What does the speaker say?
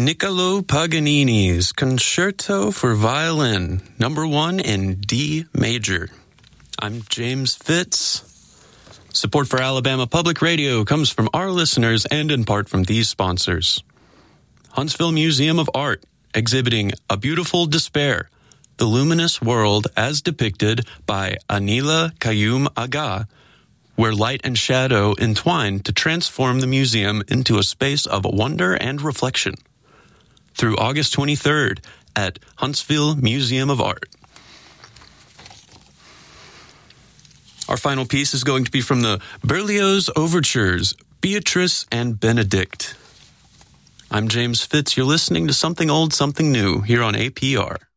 Niccolo Paganini's Concerto for Violin, number 1 in D major. I'm James Fitz. Support for Alabama Public Radio comes from our listeners and in part from these sponsors. Huntsville Museum of Art, exhibiting A Beautiful Despair, the luminous world as depicted by Anila Qayyum Aga, where light and shadow entwine to transform the museum into a space of wonder and reflection. Through August 23rd at Huntsville Museum of Art. Our final piece is going to be from the Berlioz Overtures, Beatrice and Benedict. I'm James Fitz. You're listening to Something Old, Something New here on APR.